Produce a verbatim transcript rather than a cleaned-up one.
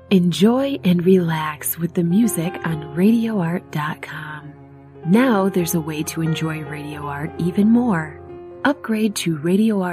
Enjoy and relax with the music on radio art dot com. Now there's a way to enjoy Radio Art even more. Upgrade to Radio Art.